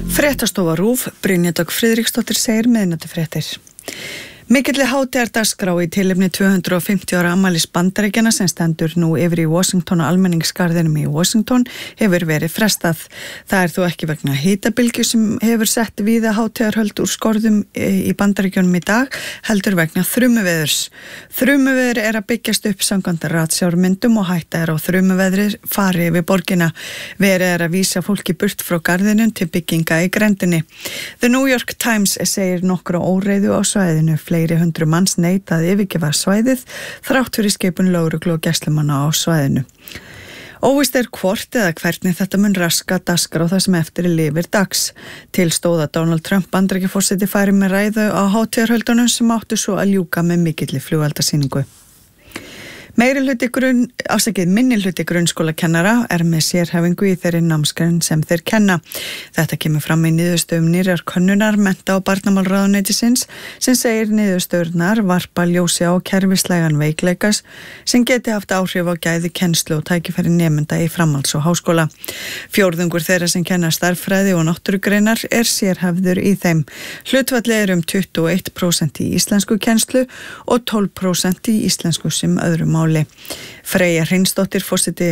Fréttastofa RÚV, Brynja Dögg Friðriksdóttir segir miðnættifréttir. Mikilli hátíðardagskrá í tilefni 250 ára afmælis Bandaríkjanna sem stendur nú yfir í Washington og almenningsgarðinum í Washington hefur verið frestað. Það þó ekki vegna hitabylgju sem hefur sett víða hátíðarhöld úr skorðum í Bandaríkjunum í dag, heldur vegna þrumuveðurs. Þrumuveður að byggjast upp samkvæmt ratsjármyndum og hætta á þrumuveðrið fari yfir borgina. Verið að vísa fólki burt frá garðinum til bygginga í grenndinni. The New York Times segir nokkra óreiðu á svæðinu. Fleiri hundru manns neitað yfirgefa svæðið þrátt fyrir skipun lögreglu og gæslumanna á svæðinu. Óvíst hvort eða hvernig þetta mun raska dagskrá það sem eftir lifir dags. Til stóð að Donald Trump Bandaríkjaforseti færi með ræðu á hátíðarhöldunum sem áttu svo að ljúka með mikilli flugeldasýningu. Minni hluti grunnskólakennara með sérhæfingu í þeirri námsgrein sem þeir kenna. Þetta kemur fram í niðurstöðum nýrrar könnunar mennta- og barnamálaráðuneytisins sem segir niðurstöðurnar varpa ljósi á kerfislægan veikleikas sem geti haft áhrif á gæði kennslu og tækifæri nemenda í framhalds- og háskóla. Fjórðungur þeirra sem kenna stærðfræði og náttúrugreinar sérhæfður í þeim. Hlutfallið 21% í íslensku kennslu og 12% í íslensku sem öðru máli. Freyja Hreinsdóttir, forseti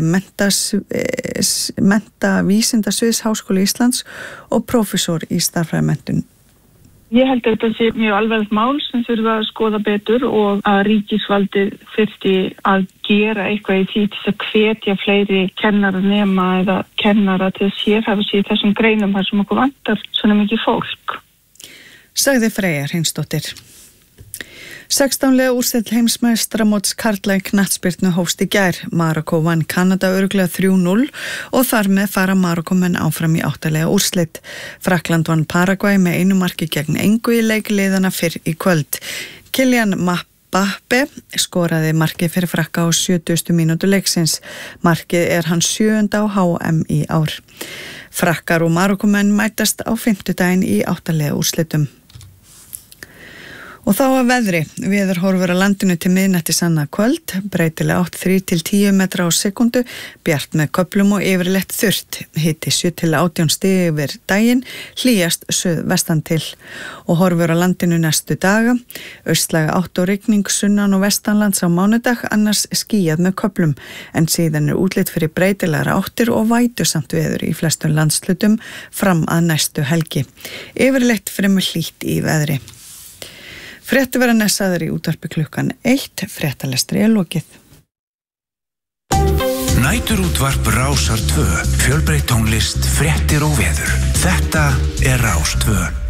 menntavísindasviðs Háskóla Íslands og prófessor í stærðfræðimenntun. Ég held að þetta sé mjög alvarlegt mál sem þurfa að skoða betur og að ríkisvaldið þyrfti að gera eitthvað í því til að hvetja fleiri kennara nema eða kennara til að sérhæfa sig í þessum greinum þar sem okkur vantar svona mikið fólk. Sagði Freyja Hreinsdóttir. 16 liða úrslit heimsmeistaramóts karla í knattspyrnu hófst í gær. Marokkó vann Kanada örugglega 3-0 og þar með fara Marokkómenn áfram í 8 liða úrslit. Frakkland vann Paragvæ með 1 marki gegn engu í leik liðana fyrr í kvöld. Kylian Mbappé skoraði markið fyrir Frakka á 70. mínútu leiksins. Markið hans 7. á HM í ár. Frakkar og Marokkómenn mætast á 5. í 8 liða úrslitum. Og þá að veðri, veður horfur að landinu til miðnættis annað kvöld, breytilega átt 3-10 metra á sekundu, bjart með köflum og yfirleitt þurrt, hiti 7-18 stig yfir daginn, hlýjast suðvestan til. Og horfur að landinu næstu daga, austlæga átt og rigning sunnan og vestanlands á mánudag, annars skýjað með köflum, en síðan útlit fyrir breytilegar áttir og vætusamt veður í flestum landslutum fram að næstu helgi. Yfirleitt fremur hlýtt í veðri. Fréttir verða nessaður í útvarpi klukkan 1, fréttalestri lokið. Næturútvarp Rásar 2, fjölbreytt tónlist, fréttir og veður. Þetta Rás 2.